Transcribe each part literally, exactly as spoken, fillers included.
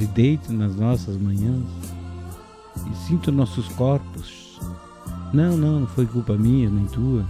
e deito nas nossas manhãs e sinto nossos corpos. Não, não, não foi culpa minha nem tua.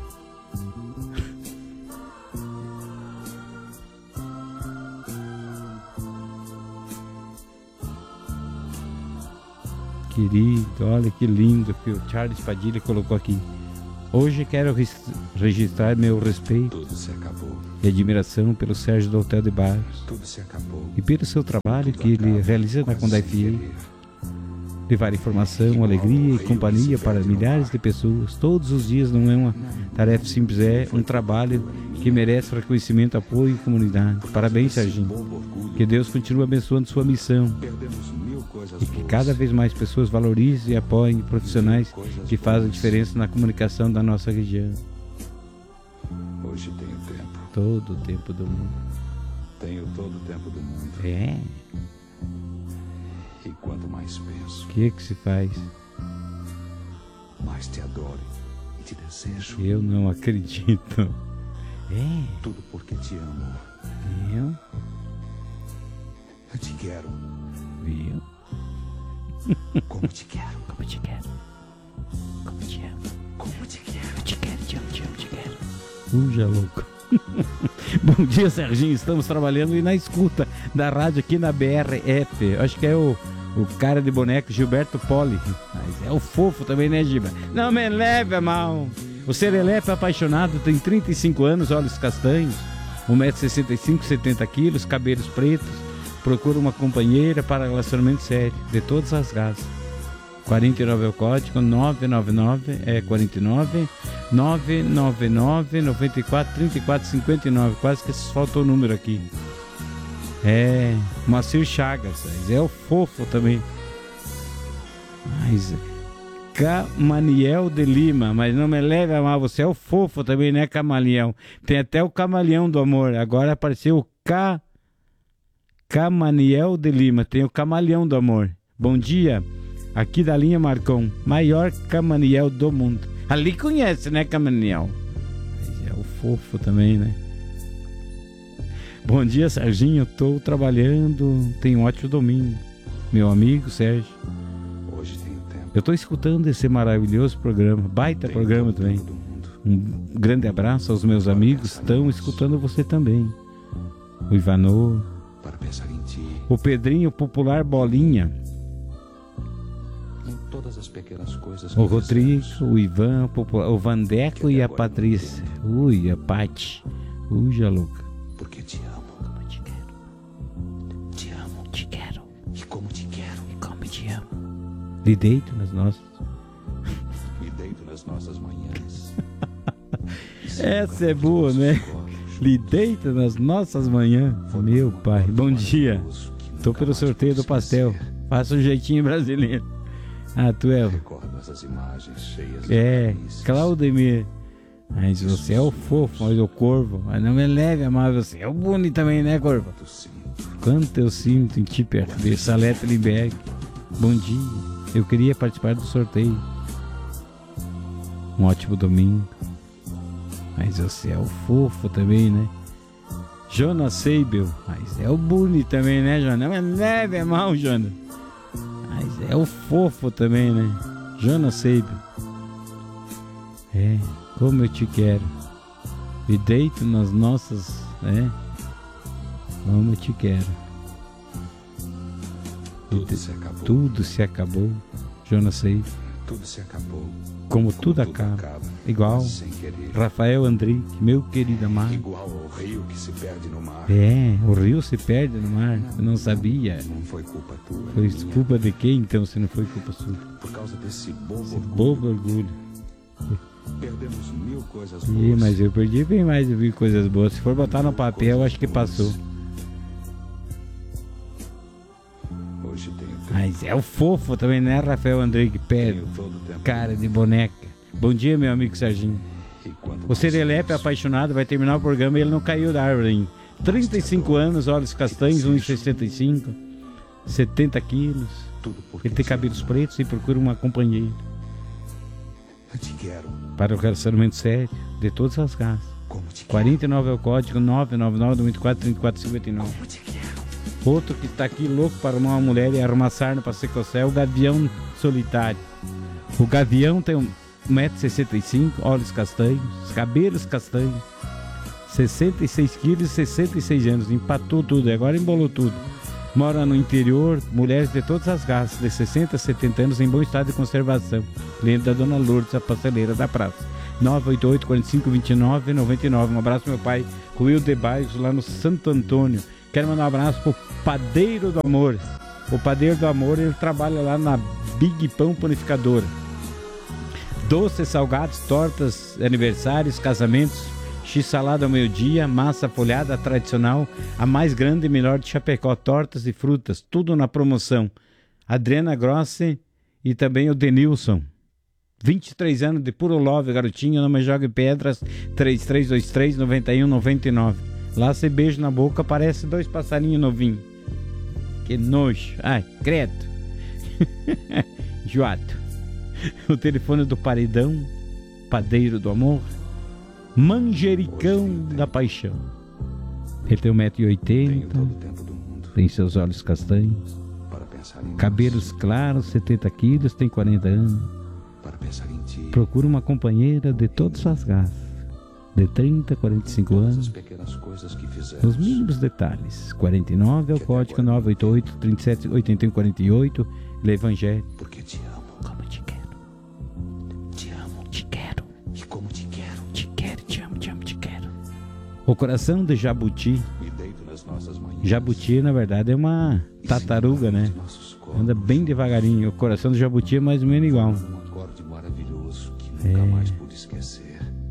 Querido, olha que lindo que o Charles Padilha colocou aqui. Hoje quero registrar meu respeito Tudo se acabou. e admiração pelo Sérgio do Hotel de Barros Tudo se acabou. e pelo seu trabalho Tudo que ele acaba, realiza na quase Condai sem F I E. querer. Levar informação, alegria e companhia para milhares de pessoas todos os dias não é uma tarefa simples, é um trabalho que merece reconhecimento, apoio e comunidade. Parabéns, Serginho. Que Deus continue abençoando sua missão Perdemos mil coisas e que boas. cada vez mais pessoas valorizem e apoiem profissionais que fazem diferença na comunicação da nossa região. Hoje tenho tempo. Todo o tempo do mundo. Tenho todo o tempo do mundo. É, E quanto mais penso, o que que se faz? mais te adoro e te desejo. Eu não acredito. É, Tudo porque te amo. viu? Eu te quero Viu? como te quero. Como te quero. Como te amo. Como te quero. Eu te quero, te amo, te amo, te quero. Uja, louco. Bom dia, Serginho. Estamos trabalhando e na escuta da rádio aqui na B R F. Acho que é o, o cara de boneco Gilberto Poli. Mas é o fofo também, né, Giba? Não me leve a mal. O Serelepe apaixonado tem trinta e cinco anos, olhos castanhos, um metro e sessenta e cinco, setenta quilos, cabelos pretos. Procura uma companheira para relacionamento sério, de todas as raças. quarenta e nove é o código, nove nove nove é quarenta e nove, nove nove nove, noventa e quatro, trinta e quatro, cinquenta e nove. Quase que faltou o número aqui. É, Moacir Chagas, é o fofo também. Mas, Camaniel de Lima, mas não me leve a mal, você é o fofo também, né, Camaleão? Tem até o Camaleão do Amor, agora apareceu o K. Camaniel de Lima, tem o Camaleão do Amor. Bom dia, aqui da linha Marcon, maior Camaniel do mundo. Ali conhece, né, Camaniel? Mas é o fofo também, né? Bom dia, Serginho, estou trabalhando, tenho um ótimo domingo. Meu amigo Sérgio, Hoje tenho tempo. eu estou escutando esse maravilhoso programa, baita Tenho programa todo o também. tempo do mundo. Um grande abraço aos meus amigos, estão escutando você também. O Ivanor, Para pensar em ti. o Pedrinho Popular Bolinha, Em todas as pequenas coisas. o que Rodrigo, fizemos. o Ivan, Popular, o Vandeco e a Patrícia. Ui, a Pati. Uja, louca. Porque te amo. Como te quero. Te amo. Te quero. E como te quero. E como te amo. Lhe deito nas nossas. Me deito nas nossas manhãs. Essa é boa, né? Lhe deito nas nossas manhãs. Meu pai, bom dia. Tô pelo sorteio do pastel. Faça um jeitinho brasileiro. Ah, tu é. Recordo essas imagens cheias de É, carícias. Claudemir. Mas você é o fofo, mas o corvo. Mas não me leve a mal, você é o bonito também, né, corvo? Quanto sinto. Quanto eu sinto em ti perder, Salete Limberg. Bom dia, eu queria participar do sorteio. Um ótimo domingo. Mas você é o fofo também, né? Jonas Seibel. Mas é o bonito também, né, Jonas? Não me leve a mal, Jonas. Mas é o fofo também, né? Jonas Seibel. É, como eu te quero. Me deito nas nossas, né? Como eu te quero. Tudo se acabou. Tudo se acabou. Jonas Seibel. Tudo se acabou. Como Como tudo acaba. Igual. quase sem querer. Rafael Andrique, meu querido amado. Igual ao rio que se perde no mar. É, o rio se perde no mar. Eu não sabia. Não foi culpa tua. Foi minha. culpa de quem então, se não foi culpa sua? Por causa desse bobo Esse orgulho. bobo orgulho. Perdemos mil coisas Ih, boas. mas eu perdi bem mais de vi coisas boas. Se for botar no papel, eu acho que passou. Hoje tenho tempo. Mas é o fofo também, né, Rafael Andrique? Pedro, Tenho todo o tempo. cara de boneca. Bom dia, meu amigo Serginho. E quando O Serelepe é conseguimos, apaixonado, vai terminar o programa e ele não caiu da árvore ainda. trinta e cinco anos, olhos castanhos, um metro e sessenta e cinco, setenta quilos. tudo porque Ele tem te cabelos amo. pretos e procura uma companheira Eu te quero. para o relacionamento sério de todas as raças. Como te quero. quarenta e nove é o código, nove nove nove, noventa e quatro, trinta e quatro, cinquenta e nove. Como te quero. Outro que está aqui louco para arrumar uma mulher e arrumar sarna para se coçar é o gavião solitário. O gavião tem um metro e sessenta e cinco, olhos castanhos, cabelos castanhos, sessenta e seis quilos e sessenta e seis anos. Empatou tudo, agora embolou tudo. Mora no interior, mulheres de todas as raças, de sessenta a setenta anos, em bom estado de conservação. Cliente da Dona Lourdes, a pasteleira da praça. nove oito oito, quatro cinco, dois nove, nove nove. Um abraço meu pai, Will de Baixo, lá no Santo Antônio. Quero mandar um abraço pro Padeiro do Amor. O Padeiro do Amor, ele trabalha lá na Big Pão Panificadora. Doces, salgados, tortas, aniversários, casamentos, x-salada ao meio-dia, massa folhada tradicional, a mais grande e melhor de Chapecó, tortas e frutas, tudo na promoção. Adriana Grossi e também o Denilson. vinte e três anos de puro love, garotinho, não me jogue pedras, três três dois três, nove um nove nove. Lá você beija na boca, parece dois passarinhos novinhos. Que nojo. Ai, credo. Joado. O telefone do Paredão, Padeiro do Amor, Manjericão da Paixão. Ele tem um metro e oitenta, tem seus olhos castanhos, cabelos claros, setenta quilos, tem quarenta anos. Procura uma companheira de todas as raças, de trinta a quarenta e cinco anos, nos mínimos detalhes. quarenta e nove é o código nove oito oito, trinta e sete, oitenta e um, quarenta e oito. Ele é evangélico. Porque te amo. Como te quero. Te amo, te quero. E como te quero. Te quero, te amo, te amo, te quero. O coração de Jabuti. Me deito nas nossas manhãs. Jabuti, na verdade, é uma tartaruga, né? Anda bem devagarinho. O coração do Jabuti é mais ou menos igual. Um acorde maravilhoso que nunca É. mais pude esquecer.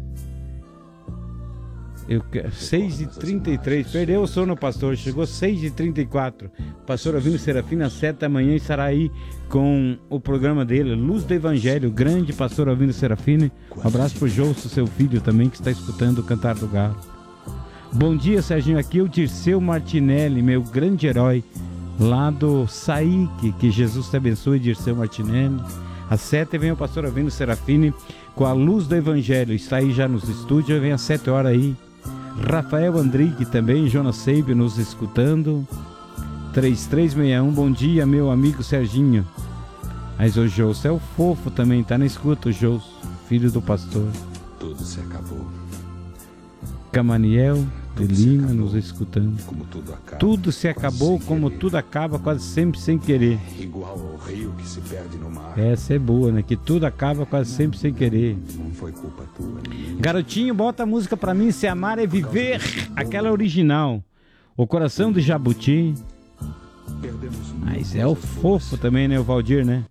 Eu, seis e trinta e três, perdeu o sono, pastor. Chegou seis e trinta e quatro. Pastor Alvino Serafina, às sete da manhã, estará aí com o programa dele, Luz do Evangelho. Grande pastor Alvino Serafina. Um abraço pro Jouso, seu filho também, que está escutando o Cantar do Galo. Bom dia, Serginho. Aqui é o Dirceu Martinelli, meu grande herói, lá do Saíque. Que Jesus te abençoe, Dirceu Martinelli. Às sete vem o pastor Alvino Serafini com a Luz do Evangelho. Está aí já nos estúdios, vem às sete horas aí. Rafael Andrigue também, Jonas Seib nos escutando. três três seis um, bom dia, meu amigo Serginho. Mas o Jous é o fofo também, tá na escuta o Jous, filho do pastor. Tudo se acabou. Camaniel de Lima nos escutando. Como tudo acaba. Tudo se acabou, sem como querer. tudo acaba, quase sempre sem querer. Igual ao rio que se perde no mar. Essa é boa, né? Que tudo acaba quase sempre sem querer. Não foi culpa tua, nem minha. Garotinho, bota a música pra mim, Se Amar é Viver, aquela original. O Coração de Jabuti. Perdemos Mas é o fofo também, né, o Valdir, né?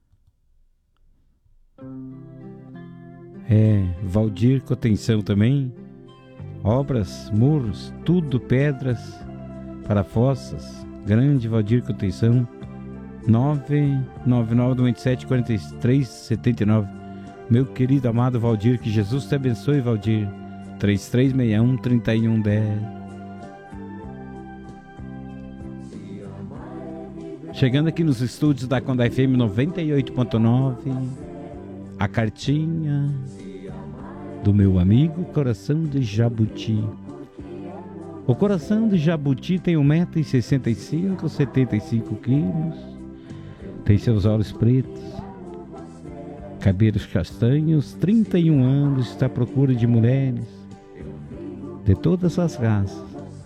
É, Valdir com atenção também. Obras, muros, tudo pedras para fossas. Grande Valdir com atenção. nove nove nove, dois sete, quatro três, sete nove. Meu querido amado Valdir, que Jesus te abençoe, Valdir. três três seis um, três um um zero. Chegando aqui nos estúdios da Conda F M noventa e oito ponto nove, a cartinha do meu amigo Coração de Jabuti. O Coração de Jabuti tem um metro e sessenta e cinco, setenta e cinco quilos, tem seus olhos pretos, cabelos castanhos, trinta e um anos, está à procura de mulheres de todas as raças.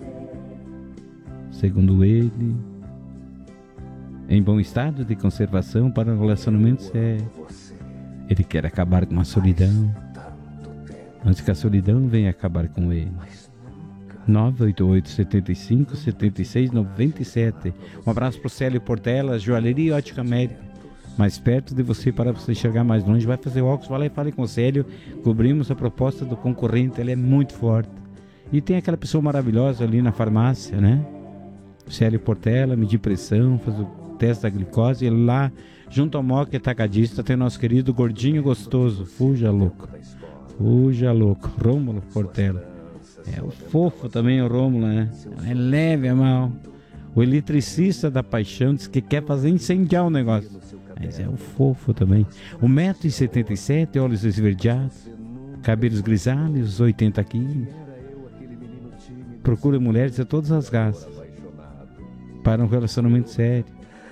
Segundo ele, em bom estado de conservação para um relacionamento sério. Ele quer acabar com a solidão, antes que a solidão venha acabar com ele. nove oito oito, sete cinco, sete seis, nove sete. Um abraço para o Célio Portela, Joalheria e Ótica América. Mais perto de você, para você enxergar mais longe. Vai fazer óculos, vai lá e fale com o Célio. Cobrimos a proposta do concorrente, ele é muito forte. E tem aquela pessoa maravilhosa ali na farmácia, né? Célio Portela, medir pressão, fazer o teste da glicose. E lá, junto ao Moca Atacadista, tem o nosso querido Gordinho Gostoso. Fuja louco. Fuja louco. Rômulo Portela. É o fofo também, o Rômulo, né? É leve, é mal. O eletricista da paixão diz que quer fazer incendiar o negócio. Mas é o fofo também. um metro e setenta e sete, olhos esverdeados, cabelos grisalhos, oitenta quilos. Procura mulheres de todas as raças. para um relacionamento sério.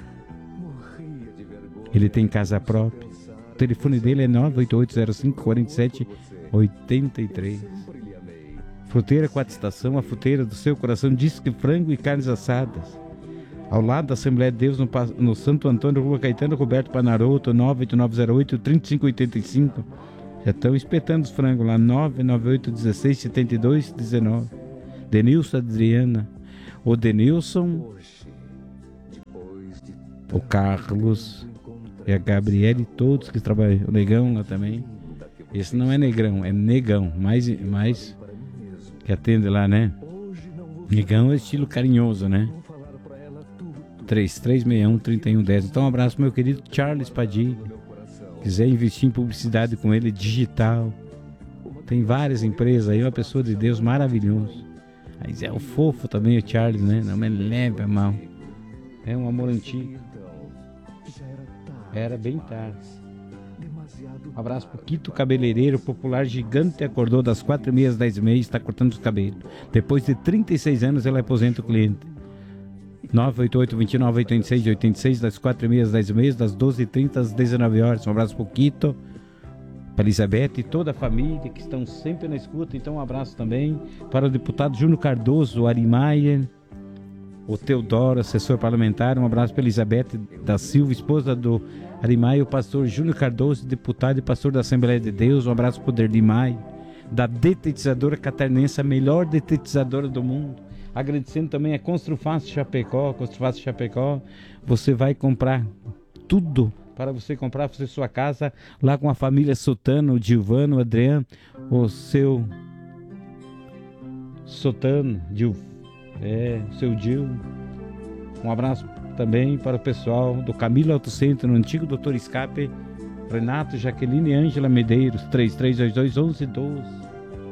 Ele tem casa própria. O telefone dele é nove oito oito zero cinco quatro sete oito três. Fruteira Quatro Estação, a fruteira do seu coração, disque frango e carnes assadas. Ao lado da Assembleia de Deus, no, no Santo Antônio, Rua Caetano Roberto Panaroto, nove oito nove zero oito três cinco oito cinco. Já estão espetando os frangos lá, nove nove oito um seis sete dois um nove. Denilson Adriana. O Denilson, o Carlos e a Gabriele, todos que trabalham. O Negão lá também. Esse não é Negrão, é Negão. Mais, mais que atende lá, né? Negão é estilo carinhoso, né? três três seis um três um um zero. Então um abraço pro meu querido Charles Padilha. Quiser investir em publicidade com ele, digital. Tem várias empresas aí, uma pessoa de Deus maravilhoso. Mas é o fofo também, o Charles, né? Não me leva mal. É um amor antigo. Era bem tarde. Um abraço pro Quito Cabeleireiro, popular gigante, acordou das quatro e meia às dez e meia, está cortando os cabelos. Depois de trinta e seis anos, ela aposenta o cliente. nove oito oito, dois nove, oito seis oito seis, das quatro e meia às dez e meia, das doze e trinta às dezenove horas. Um abraço pro Quito, para Elizabeth e toda a família que estão sempre na escuta. Então um abraço também para o deputado Júnior Cardoso, o Arimaia, o Teodoro, assessor parlamentar. Um abraço para Elizabeth da Silva, esposa do Arimaia, o pastor Júnior Cardoso, deputado e pastor da Assembleia de Deus. Um abraço para o Derli Maia, da detetizadora catarinense, a melhor detetizadora do mundo. Agradecendo também a Construfácil Chapecó. Construfácil Chapecó, você vai comprar tudo para você comprar fazer sua casa lá com a família Sotano, o Gilvano, o Adriano, o seu Sotano, Gil, é, o seu Gil. Um abraço também para o pessoal do Camilo Auto Center, no antigo doutor Escape, Renato, Jaqueline e Ângela Medeiros, três três dois dois, um um um dois.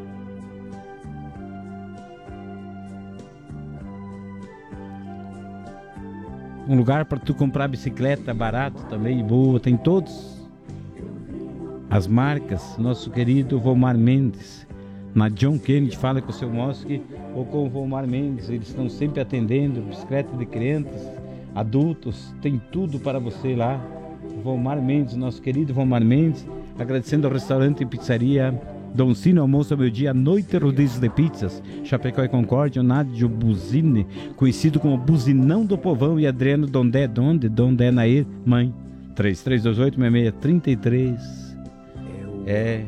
Um lugar para tu comprar bicicleta barato também e boa, tem todos as marcas. Nosso querido Volmar Mendes, na John Kennedy, fala com o seu Mosque ou com o Volmar Mendes, eles estão sempre atendendo, bicicleta de crianças, adultos, tem tudo para você lá. Volmar Mendes, nosso querido Volmar Mendes, agradecendo ao restaurante e pizzaria Dom Cino, almoço ao meio-dia, à noite, rodízios de pizzas, Chapecó e Concórdia, o Nádio Buzine, conhecido como Buzinão do Povão, e Adriano Dondé, Donde, Dondé Nair, mãe, três três dois oito, seis seis três três. É.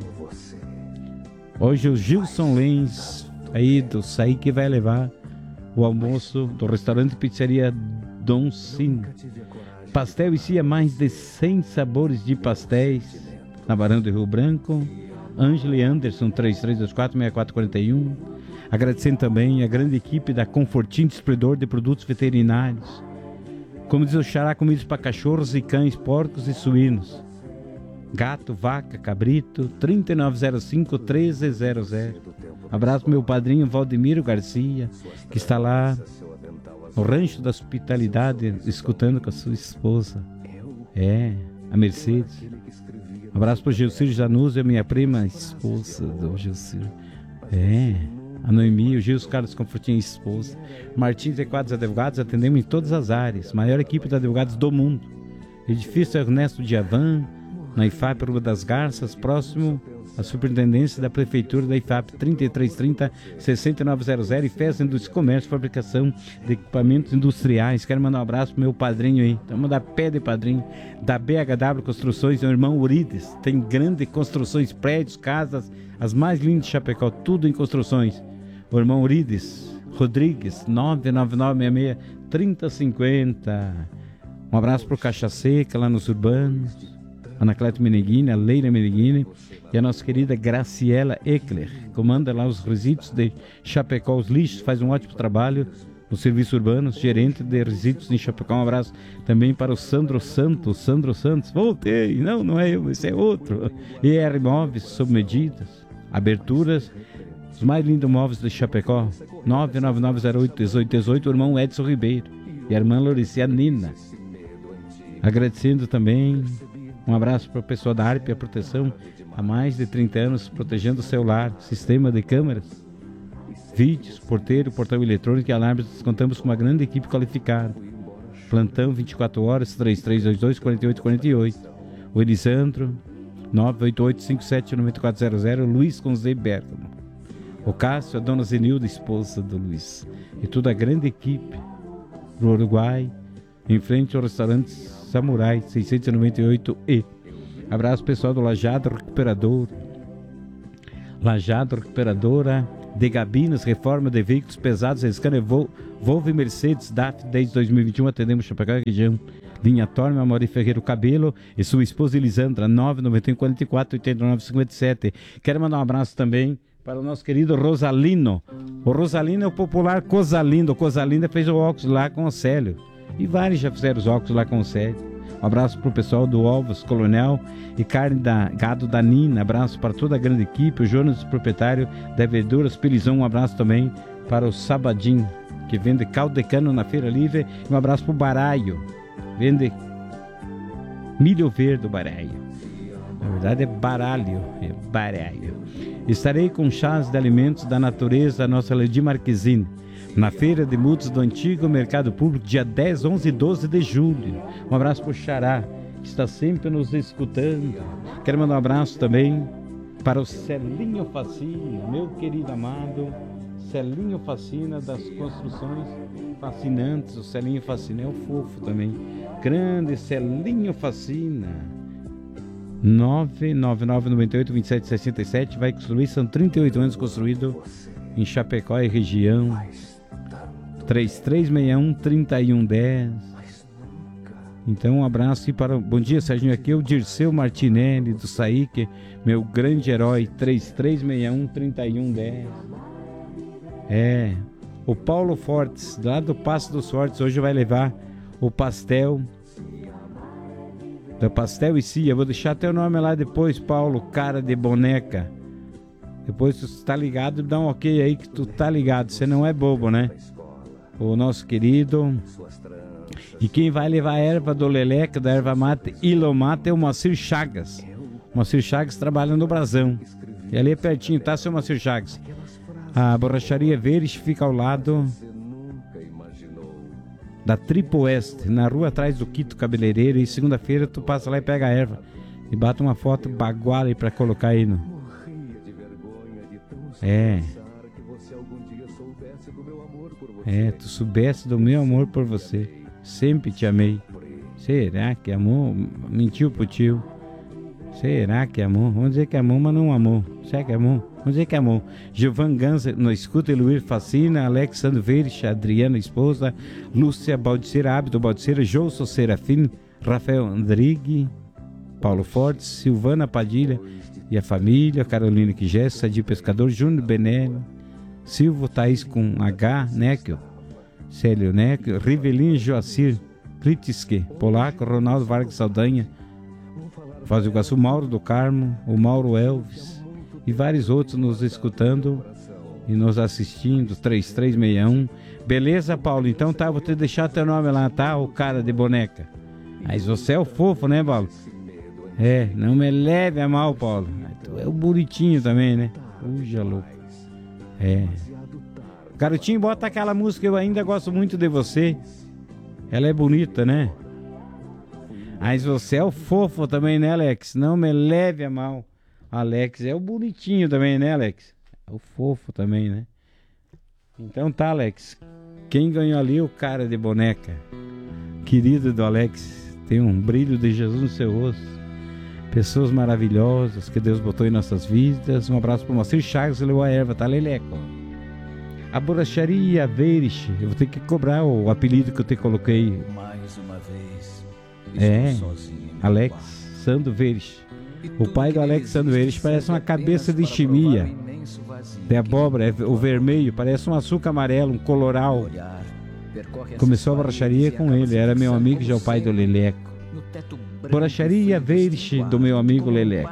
Hoje o Gilson Lens, aí do Saí, que vai levar o almoço do restaurante e pizzaria Dom Cino. Pastel e cia, mais de cem sabores de pastéis, na Barão do Rio Branco. Ângela e Anderson, três três dois quatro, seis quatro quatro um. Agradecendo também a grande equipe da Confortinho, distribuidor de produtos veterinários. Como diz o Xará, comidas para cachorros e cães, porcos e suínos. Gato, vaca, cabrito, trinta e nove zero cinco, treze zero zero. Abraço pro meu padrinho Valdemiro Garcia, que está lá no Rancho da Hospitalidade, escutando com a sua esposa. É, a Mercedes. Um abraço para o Gilcir Januzzi, a minha prima, esposa do Gilcir. É, a Noemi, o Gilson Carlos Confortinho, esposa. Martins e Quadros Advogados, atendemos em todas as áreas. Maior equipe de advogados do mundo. Edifício Ernesto Diavan, na I F A P Rua das Garças, próximo à Superintendência da Prefeitura da I F A P, trinta e três trinta, sessenta e nove zero zero. E F E S Indústria Comércio, fabricação de equipamentos industriais. Quero mandar um abraço pro meu padrinho aí, estamos da pé de padrinho, da B H W Construções, meu irmão Urides. Tem grandes construções, prédios, casas, as mais lindas de Chapecó, tudo em construções. O irmão Urides Rodrigues, nove nove nove seis seis, trinta cinquenta. Um abraço pro Caixa Seca, lá nos Urbanos. Anacleto Meneghini, a Leila Meneghini e a nossa querida Graciela Eckler, comanda lá os resíduos de Chapecó, os lixos, faz um ótimo trabalho no serviço urbano, gerente de resíduos em Chapecó. Um abraço também para o Sandro Santos, Sandro Santos, voltei, não, não é eu, esse é outro. E R Móveis, sob medidas, aberturas, os mais lindos móveis de Chapecó, nove nove nove zero oito um oito um oito, o irmão Edson Ribeiro e a irmã Loricia Nina. Agradecendo também. Um abraço para o pessoal da Arpia Proteção, há mais de trinta anos, protegendo o celular, sistema de câmeras. vídeos, porteiro, portão eletrônico e alarmes. Contamos com uma grande equipe qualificada. Plantão vinte e quatro horas, três três dois dois, quatro oito quatro oito. O Elisandro, nove oito oito cinco sete nove quatro zero zero. Luiz com Z Bergamo. O Cássio, a dona Zenilda, esposa do Luiz. E toda a grande equipe do Uruguai, em frente ao restaurante Samurai seiscentos e noventa e oito E. Abraço pessoal do Lajado Recuperador. Lajado Recuperadora de Gabinas, reforma de veículos pesados, scanner Volvo e Mercedes, D A F desde dois mil e vinte e um, atendemos Chapecó e região. Linha Torme, Amaury Ferreira Cabelo e sua esposa Elisandra, nove nove um quatro quatro oito nove cinco sete. Quero mandar um abraço também para o nosso querido Rosalino. O Rosalino é o popular Cosalino. O Cosalino fez o óculos lá com o Célio. E vários já fizeram os óculos lá com o Célio. Um abraço para o pessoal do Ovos Coronel e carne da gado da Nina. Abraço para toda a grande equipe. O Jonas, proprietário da Verduras Pilizão. Um abraço também para o Sabadinho, que vende caldo de cano na Feira Livre. Um abraço para o Baraio. Vende milho verde, o Baraio. Na verdade é baralho, é baralho. Estarei com chás de alimentos da natureza da nossa Lady Marquezine, na Feira de Multas do Antigo Mercado Público, dia dez, onze e doze de julho. Um abraço para o Xará, que está sempre nos escutando. Quero mandar um abraço também para o Celinho Facina, meu querido amado Celinho Facina, das construções fascinantes. O Celinho Facina é o fofo também. Grande Celinho Facina. nove nove nove nove oito dois sete seis sete. Vai construir, são trinta e oito anos construído em Chapecó e região. Três três seis um, três um um zero. Então um abraço e para... Bom dia, Serginho, aqui é o Dirceu Martinelli do Saíque, meu grande herói. Três três seis um, três um um zero. É, o Paulo Fortes, lá do Passo dos Fortes, hoje vai levar o pastel da Pastel e Cia. Vou deixar teu nome lá depois, Paulo, cara de boneca. Depois tu tá ligado, dá um ok aí que tu tá ligado, você não é bobo, né? O nosso querido. E quem vai levar a erva do Leleca, da erva mate Ilomata, é o Moacir Chagas. Moacir Chagas trabalha no Brasão. E ali é pertinho, tá, seu Moacir Chagas? A borracharia Veres fica ao lado da Tripo Oeste, na rua atrás do Quito Cabeleireiro. E segunda-feira tu passa lá e pega a erva e bate uma foto baguala aí pra colocar aí no... É. É, tu soubesse do meu amor por você. Sempre te amei. Será que amou? Mentiu pro tio. Será que amou? Vamos dizer que amou, mas não amou. Será que amou? Vamos dizer que amou. Gilvan Ganza, no escuta, Eluir Facina, Alexandre Veres, Adriana, esposa, Lúcia Baldiceira, Hábito Baldiceira, Jolson Serafim, Rafael Andrigue, Paulo Fortes, Silvana Padilha e a família, Carolina Quigés, Sadio Pescador, Júnior Benelli, Silvio Thaís com H, Néquio, Célio Néquio, Rivelin Joacir, Klitschke, Polaco, Ronaldo Vargas Saldanha, Foz do Iguaçu, Mauro do Carmo, o Mauro Elvis e vários outros nos escutando e nos assistindo. Três três seis um. Beleza, Paulo? Então tá, vou te deixar teu nome lá, tá? O cara de boneca. Mas você é o fofo, né, Paulo? É, não me leve a mal, Paulo. Tu é o bonitinho também, né? Puxa, louco. É. Garotinho, bota aquela música, Eu Ainda Gosto Muito de Você. Ela é bonita, né? Mas você é o fofo também, né, Alex? Não me leve a mal. Alex é o bonitinho também, né, Alex? É o fofo também, né? Então tá, Alex. Quem ganhou ali é o cara de boneca. Querido do Alex. Tem um brilho de Jesus no seu rosto. Pessoas maravilhosas que Deus botou em nossas vidas. Um abraço para o Moacir Chagas e levou a erva, tá, Leleco? A borracharia Veres. Eu vou ter que cobrar o apelido que eu te coloquei. Mais uma vez. É, Alex Sandro Veres. O pai do Alex Sandro Veres parece uma cabeça de chimia, de abóbora, o vermelho, parece um açúcar amarelo, um coloral. Começou a borracharia com ele, era meu amigo, já o pai do Leleco. Borracharia Veres, do meu amigo Leleco.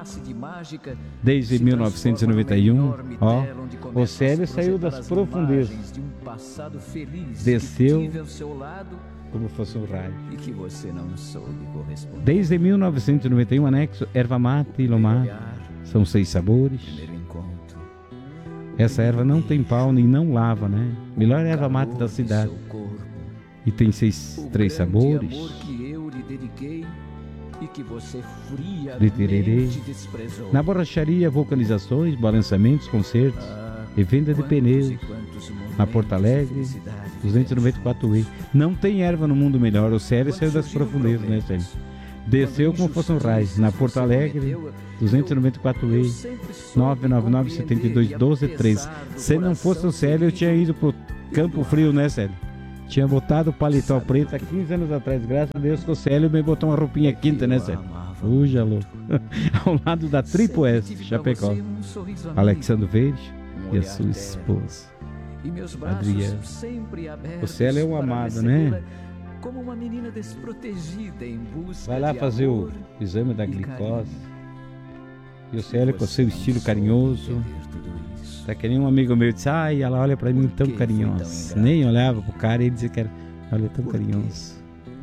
Desde mil novecentos e noventa e um, ó, o Célio saiu das profundezas, desceu como fosse um raio. E que você não soube corresponder. Desde mil novecentos e noventa e um, anexo erva mate e lomate. São seis sabores. Essa erva não tem pau nem não lava, né? Melhor erva mate da cidade. E tem seis, três sabores. De tererê. Na borracharia, vulcanizações, balançamentos, concertos e venda de pneus. Na Porto Alegre, duzentos e noventa e quatro E. Não tem erva no mundo melhor. O Célio saiu das profundezas, né, Célio? Desceu como fosse um raio. Na Porto Alegre, duzentos e noventa e quatro E. nove nove nove, sete dois, um dois, três. Se não fosse o Célio, eu tinha ido pro Campo Frio, né, Célio? Tinha botado o paletó preto há quinze anos atrás. Graças a Deus que o Célio me botou uma roupinha quinta, né, Célio? Fuja, louco. Ao lado da Tripo S, Chapecó. Alexandre Verde e a sua esposa, Adriana. O Célio é um amado, né? Como uma menina desprotegida em busca Vai lá de fazer o amor exame da e glicose. carinho. E o Célio com seu estilo carinhoso. Tá que nem um amigo meu disse, ai, ela olha pra mim tão carinhosa. Nem olhava pro cara e dizia que era, olha, tão carinhoso.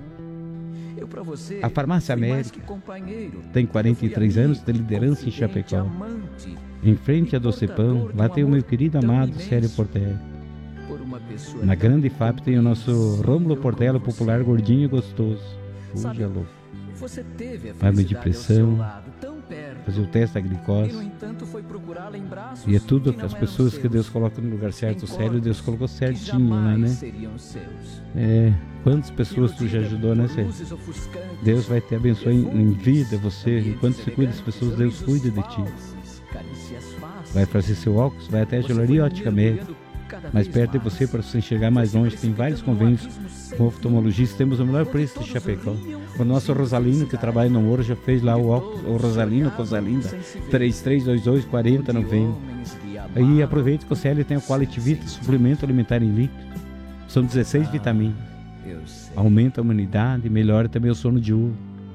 Eu pra você A Farmácia fui mais América que companheiro. tem quarenta e três Eu fui anos de amigo, liderança em confidente, Chapecó. amante, Em frente a e Docepão, portador de lá um tem o meu amor querido tão amado imenso Célio Portela. por uma pessoa Na tão Grande F A P tem o nosso Rômulo compreensível Portela, como você. popular, gordinho e gostoso. Sabe, Fuja, louco. Você teve a Vai medir felicidade ao seu pressão, lado, tão perto, fazer o teste da e, no glicose. entanto, foi procurá-la em braços E é tudo que que as não eram pessoas que seus, Deus coloca no lugar certo, o em Célio, Deus colocou corpos que certinho lá, jamais né? seriam seus. É, quantas pessoas tu já Iludida ajudou, né, por Célio? luzes ofuscantes, Deus vai te abençoar em, em vida, você. ambientes Enquanto você cuida das elegantes, pessoas, Deus sorrisos cuida de ti. falsos, carícias fáceis. Vai fazer seu óculos, vai até a Você Joalheria foi Ótica Médica, mergulhando cada mais vez perto de mais. você para você enxergar mais longe. Tem vários convênios com oftalmologistas, temos o melhor preço de Chapecó. O nosso Rosalino, que trabalha no Ouro, já fez lá o óculos, o Rosalino Cosalinda, três três dois dois, quatro zero nove zero. Aí aproveita que o Célio tem o Quality Vita, suplemento alimentar em líquido. São dezesseis vitaminas. Eu sei, Aumenta a imunidade, melhora também o sono diurno.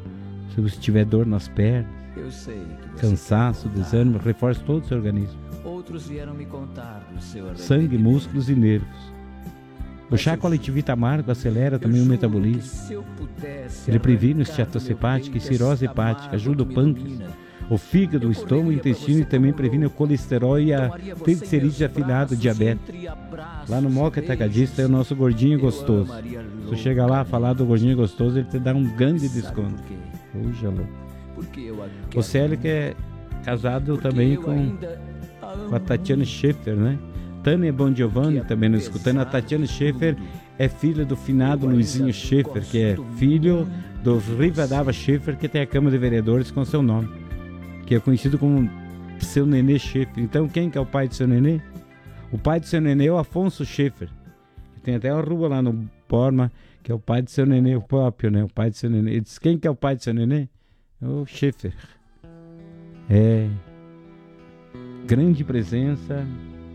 Se você tiver dor nas pernas, eu sei que você cansaço, quer me contar. desânimo, reforça todo o seu organismo. Outros vieram me contar do seu Sangue, arrependimento. músculos e nervos. O chá Quality Vita amargo acelera Eu também o juro metabolismo. que se eu pudesse Ele previne o arrancar esteatose do meu hepática e peito cirrose essa hepática, mágoa ajuda o que me pâncreas, domina, o fígado, o eu estômago, o correria pra intestino você e também como previne o louco. colesterol e a Tomaria você triglicerídeos meus afinado, braços diabetes. entre abraços, Lá no Moca beijos. Atacadista é o nosso gordinho Eu gostoso. amaria Se você chega lá falar do gordinho gostoso, ele te dá um grande Sabe desconto. por quê? Puxa, louco. Porque eu a O quero Célio que é casado Porque também eu com, ainda a amo com a Tatiana Schaeffer, né? Tânia Bon Giovanni também nos escutando. A Tatiana Schaeffer é filha do finado Luizinho Schaeffer, que é filho do Rivadava Schaeffer, que tem a Câmara de Vereadores com seu nome, que é conhecido como seu Nenê Schaeffer. Então quem que é o pai do seu Nenê? O pai do seu Nenê é o Afonso Schaeffer. Tem até uma rua lá no Borma, que é o pai do seu Nenê, o próprio, né? O pai do seu Nenê. Ele diz, quem que é o pai do seu Nenê? É o Schaeffer. É... grande presença.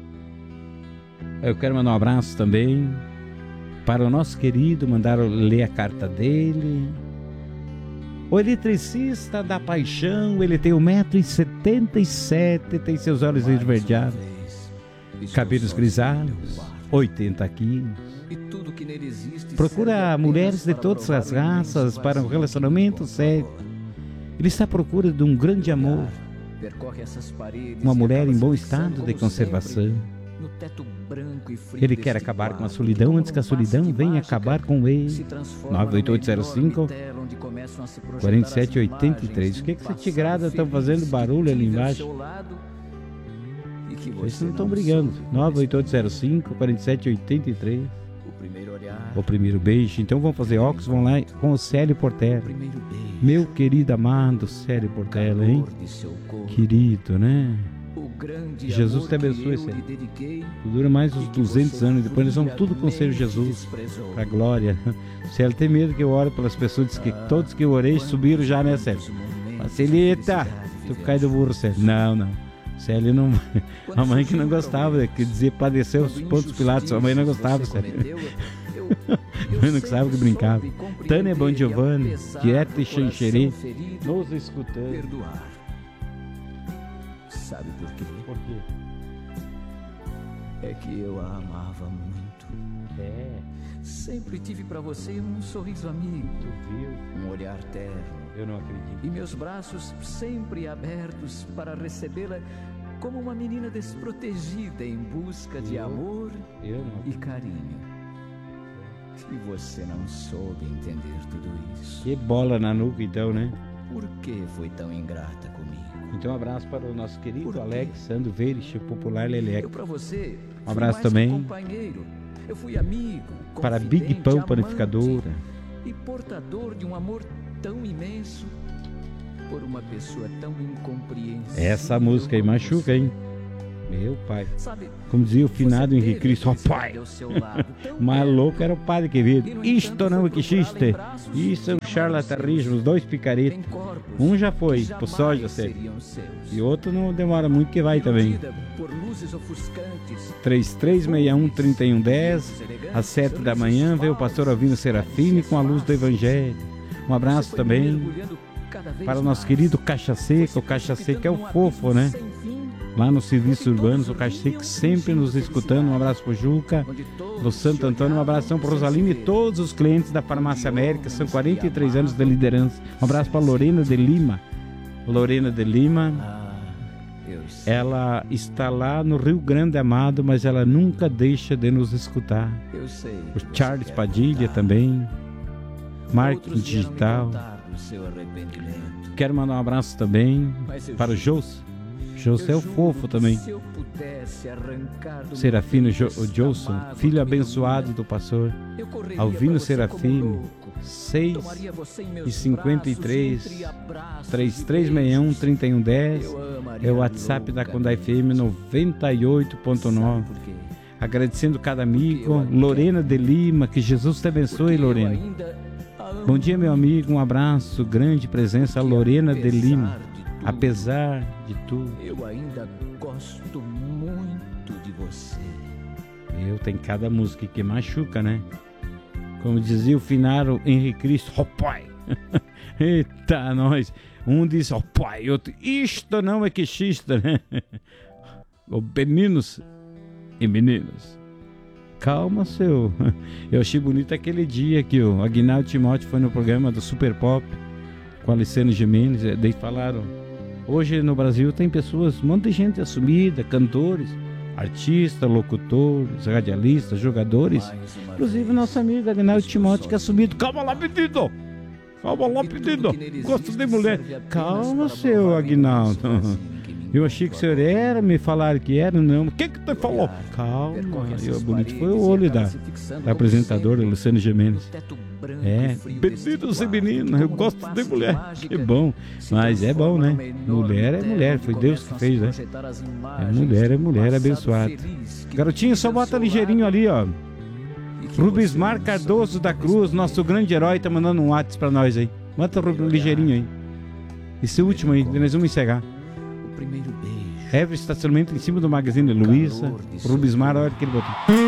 Eu quero mandar um abraço também para o nosso querido, mandaram ler a carta dele. O eletricista da paixão, ele tem um metro e setenta e sete, tem seus olhos esverdeados, cabelos grisalhos, oitenta quilos. Procura mulheres de todas as raças para um relacionamento sério. Ele está à procura de um grande amor, uma mulher em bom estado de conservação. Ele quer acabar com a solidão antes que a solidão venha acabar com ele. nove oito oito zero cinco, quatro sete oito três. O que que esse tigrada estão fazendo barulho ali embaixo? Eles não estão brigando. nove oito oito zero cinco, quatro sete oito três. O primeiro beijo. Então vamos fazer óculos, vão lá com o Célio Portela. Meu querido amado Célio Portela, hein? Querido, né? Que Jesus te abençoe, Senhor. Tu dura mais uns duzentos anos, depois nós vamos tudo com o Senhor Jesus, pra glória. Célio, tem medo que eu oro pelas pessoas, diz que todos que eu orei subiram já, né, Célio? Facilita! Tu cai do burro, Célio. Não, não. Célio não. A mãe que não gostava, que dizia padecer os pontos Pilatos, a mãe não gostava, Célio. A mãe não gostava que brincava. Tânia Bon Giovanni, direto de Xanxerê, nos escutando. Sabe por quê? Por quê? É que eu a amava muito. É, Sempre tive pra você um sorriso amigo, tu viu? um olhar terno Eu não acredito. e meus braços sempre abertos para recebê-la como uma menina desprotegida em busca de Eu? amor Eu não. e carinho. E você não soube entender tudo isso. Que bola na nuca, então, né? Por que foi tão ingrata comigo? Então, um abraço para o nosso querido Por quê? Alex Sandro Veirich, o popular Eu Leleco. pra você Um fui abraço mais que também companheiro. Eu fui amigo, Para Big confidente, Pão amante Panificadora. e portador de um amor tão imenso por uma pessoa tão incompreensível. Essa música aí como machuca, você. hein? Meu pai. Sabe, Como dizia o finado você Henrique teve Cristo, ó felicidade pai. ao seu lado, tão Maluco perto. era o padre Quevedo. E, no Isto entanto, não é foi que procurá-la xiste. em braços Isso é um que charlatanismo, os amaram dois Tem picaretas. corpos Um já foi, que pro jamais soja, sério. seriam seus. E outro não demora muito que vai também. Iludida por luzes ofuscantes, três três seis um, três um um zero. Às sete da manhã veio o pastor Alvino Serafini com a luz do Evangelho. Um abraço você foi também mergulhando cada vez para o nosso mais. querido Caixa Seca. Foi O Caixa se Seca é o precipitando fofo, num né? abismo sem fim, Lá nos serviços urbanos, o Caixa Seca sempre nos escutando. Um abraço pro Juca, onde todos do Santo se Antônio. Um abração olhavam pro sem se Rosalino e ver. todos os clientes da Farmácia América. São quarenta e três anos de liderança. Um abraço para Lorena de Lima. Lorena de Lima, Ah, eu sei. ela está lá no Rio Grande, amado, mas ela nunca deixa de nos escutar. Eu sei O que você Charles quer Padilha contar. também, marketing Outros vieram me digital. contar do seu arrependimento. Quero mandar um abraço também Mas eu para o juro, Jous. Jous é eu o juro fofo que também. se eu pudesse arrancar do Serafino meu Jo- peito o esta Jolson, mágoa filho que me abençoado domina, do pastor. eu correria Alvino pra você Serafino, como louco. seis Tomaria você em meus e cinquenta e três, braços, entre abraços três e três seis um, beijos. três um um zero. Eu amaria É o WhatsApp da Condá F M noventa e oito ponto nove. Sabe por quê? Agradecendo cada amigo. Porque eu ainda- Lorena de Lima, que Jesus te abençoe, Porque eu Lorena. ainda a amo. Bom dia, meu amigo. Um abraço, grande presença, Porque Lorena de apesar Lima. de tudo, Apesar de tudo, eu ainda gosto muito de você. eu tenho cada música que machuca, né? Como dizia o finado Henrique Cristo, ó pai. Eita, nós. Um diz, ó pai, outro, isto não é que xista, né? Ô, meninos e meninas, calma, seu. Eu achei bonito aquele dia que o Aguinaldo Timóteo foi no programa do Super Pop com a Alessandra Gimenez. Daí falaram, hoje no Brasil tem pessoas, um monte de gente assumida, cantores, artistas, locutores, radialistas, jogadores. Mais uma Inclusive vez, nosso amigo Aguinaldo estou Timóteo, que é sozinho. assumido. Calma lá, pedido! Calma lá, E tudo pedido! que nele Gosto existe de mulher. serve apenas Calma, para seu provar o Aguinaldo. imenso vazio que me Eu achei que o senhor era, me falaram que era, não. O que que tu falou? Calma, Percorre essas eu, bonito foi paredes o e olho acaba da, se fixando da como apresentadora sempre Luciana Gimenez. no teto branco É, e frio deste pedidos e quarto, meninas, como eu num gosto passe de de mulher. mágica, Que bom. se Mas é bom, transforma né? numa enorme Mulher é tela mulher, onde foi Deus que começam a fez, se né? projetar as É imagens mulher, é do mulher passado abençoada. feliz que Garotinho, só vive ao bota seu ligeirinho lado ali, ó. e que Rubismar você Cardoso não da sabe Cruz, responder. nosso grande herói, tá mandando um WhatsApp pra nós aí. Manda o ligeirinho aí. Esse último aí, nós vamos encerrar. O primeiro beijo. Everest estacionamento em cima do Magazine Luiza. Calor de Rubismar, olha que ele botou.